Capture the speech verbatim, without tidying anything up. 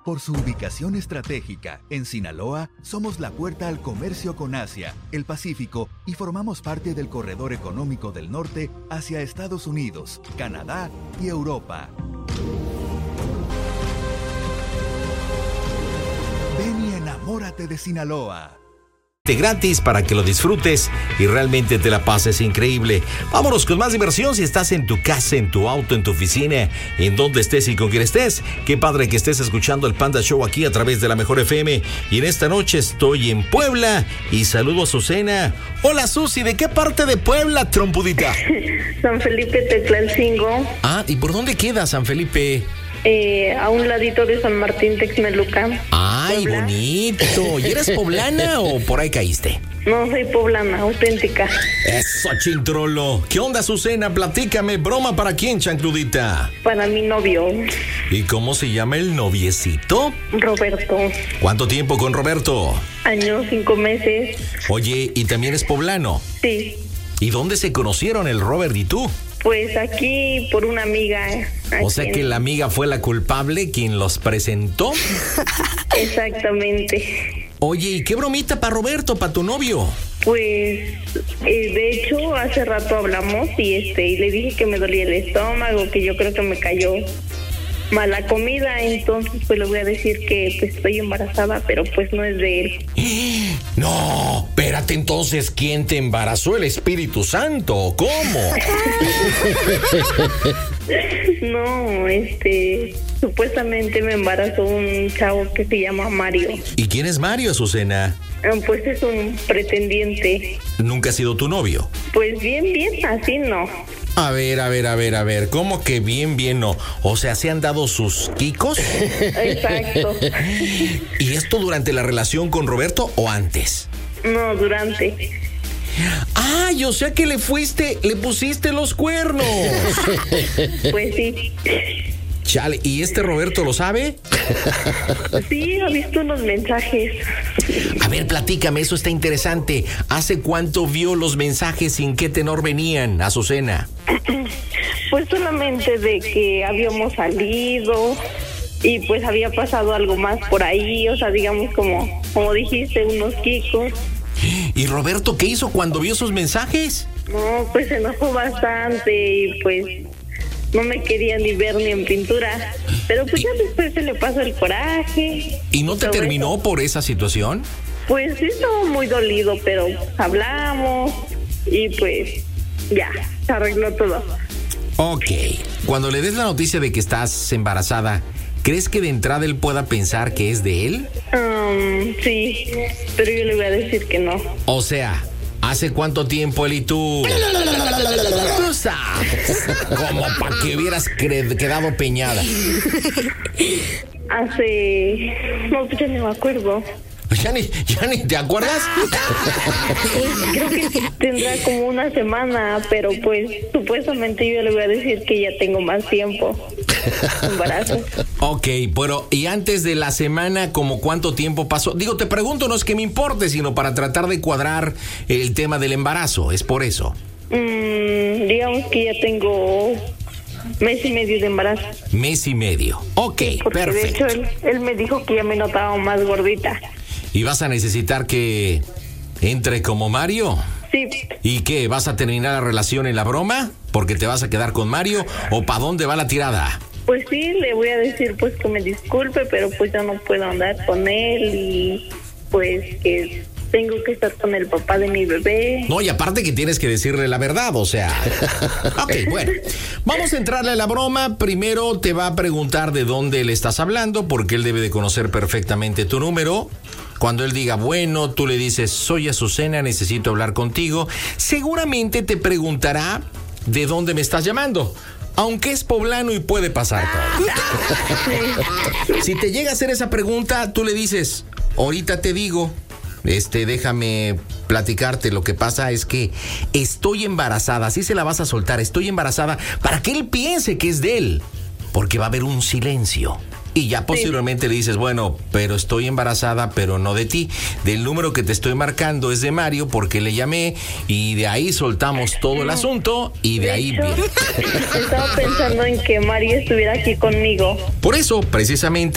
Por su ubicación estratégica, en Sinaloa, somos la puerta al comercio con Asia, el Pacífico y formamos parte del corredor económico del norte hacia Estados Unidos, Canadá y Europa. Ven y enamórate de Sinaloa. Gratis para que lo disfrutes y realmente te la pases increíble. Vámonos con más diversión. Si estás en tu casa, en tu auto, en tu oficina, en donde estés y con quien estés, qué padre que estés escuchando el Panda Show aquí a través de la Mejor F M. Y en esta noche estoy en Puebla y saludo a Azucena. Hola, Susi, ¿de qué parte de Puebla, trompudita? San Felipe Texlalcingo. Ah, ¿y por dónde queda San Felipe? Eh, a un ladito de San Martín Texmelucan. ¡Ay, Puebla. Bonito! ¿Y eres poblana o por ahí caíste? No, soy poblana, auténtica. Eso, chintrolo. ¿Qué onda, Azucena? Platícame. ¿Broma para quién, chancludita? Para mi novio. ¿Y cómo se llama el noviecito? Roberto. ¿Cuánto tiempo con Roberto? Años, cinco meses. Oye, ¿y también es poblano? Sí. ¿Y dónde se conocieron el Robert y tú? Pues aquí por una amiga. O sea que la amiga fue la culpable, quien los presentó. Exactamente. Oye, ¿y qué bromita para Roberto, para tu novio? Pues, eh, de hecho, hace rato hablamos y este y le dije que me dolía el estómago, que yo creo que me cayó mala comida, entonces pues le voy a decir que pues, estoy embarazada, pero pues no es de él. No, espérate, entonces, ¿quién te embarazó? ¿El Espíritu Santo? ¿Cómo? No, este, supuestamente me embarazó un chavo que se llama Mario. ¿Y quién es Mario, Azucena? Pues es un pretendiente. ¿Nunca ha sido tu novio? Pues bien, bien, así no. A ver, a ver, a ver, a ver, ¿cómo que bien, bien no? O sea, ¿se han dado sus quicos? Exacto. ¿Y esto durante la relación con Roberto o antes? No, durante. ¡Ay, o sea que le fuiste, le pusiste los cuernos! Pues sí. Chale, ¿y este Roberto lo sabe? Sí, ha visto unos mensajes. A ver, platícame, eso está interesante. ¿Hace cuánto vio los mensajes y en qué tenor venían, Azucena? Pues solamente de que habíamos salido y pues había pasado algo más por ahí, o sea, digamos como, como dijiste, unos quicos. ¿Y Roberto qué hizo cuando vio sus mensajes? No, pues se enojó bastante y pues no me quería ni ver ni en pintura. Pero pues ya después se le pasó el coraje. ¿Y no te terminó eso. por esa situación? Pues sí, estaba muy dolido, pero hablamos y pues ya, se arregló todo. Ok, cuando le des la noticia de que estás embarazada, ¿crees que de entrada él pueda pensar que es de él? Um, sí, pero yo le voy a decir que no. O sea, ¿hace cuánto tiempo él y tú? Tú sabes, como para que hubieras cre- quedado peñada. Hace... No, pues ya no me acuerdo. ¿Ya ni, ya ni te acuerdas? Pues creo que tendrá como una semana, pero pues supuestamente yo le voy a decir que ya tengo más tiempo. Embarazo. Ok, pero ¿y antes de la semana, como cuánto tiempo pasó? Digo, te pregunto, no es que me importe, sino para tratar de cuadrar el tema del embarazo, es por eso. Mm, digamos que ya tengo mes y medio de embarazo. Mes y medio. Ok, Porque perfecto. de hecho él, él me dijo que ya me notaba más gordita. ¿Y vas a necesitar que entre como Mario? Sí. ¿Y qué? ¿Vas a terminar la relación en la broma? ¿Porque te vas a quedar con Mario? ¿O para dónde va la tirada? Pues sí, le voy a decir pues que me disculpe, pero pues yo no puedo andar con él y pues que tengo que estar con el papá de mi bebé. No, y aparte que tienes que decirle la verdad, o sea... Ok, bueno, vamos a entrarle a la broma. Primero te va a preguntar de dónde le estás hablando, porque él debe de conocer perfectamente tu número. Cuando él diga, bueno, tú le dices, soy Azucena, necesito hablar contigo. Seguramente te preguntará de dónde me estás llamando. Aunque es poblano y puede pasar todo. Si te llega a hacer esa pregunta, tú le dices, ahorita te digo, este, déjame platicarte. Lo que pasa es que estoy embarazada. Así se la vas a soltar, estoy embarazada, para que él piense que es de él. Porque va a haber un silencio. Y ya posteriormente sí le dices, bueno, pero estoy embarazada, pero no de ti. Del número que te estoy marcando es de Mario, porque le llamé, y de ahí soltamos todo el asunto, y de, de ahí hecho, viene. Estaba pensando en que Mario estuviera aquí conmigo. Por eso, precisamente,